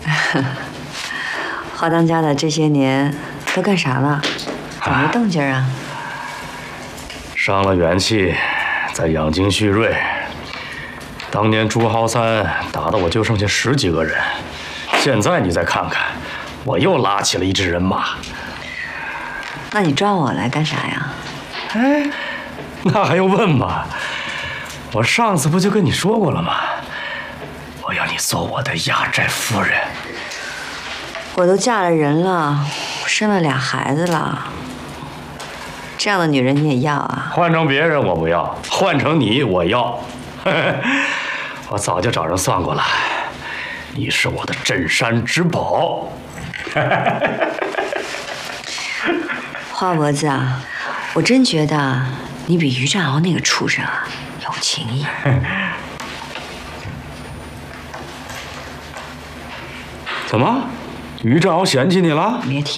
华当家的这些年都干啥了？咋没动静啊？ 伤了元气，在养精蓄锐。当年朱豪三打的我就剩下10几个人，现在你再看看，我又拉起了一支人马。 那你抓我来干啥呀？ 哎，那还用问吗？我上次不就跟你说过了吗？我要你做我的压寨夫人。 我都嫁了人了，生了2孩子了，这样的女人你也要啊？ 换成别人我不要，换成你我要。我早就找人算过了，你是我的镇山之宝。 花脖子啊，我真觉得你比于占鳌那个畜生啊有情义。 怎么，于占鳌嫌弃你了？ 别提。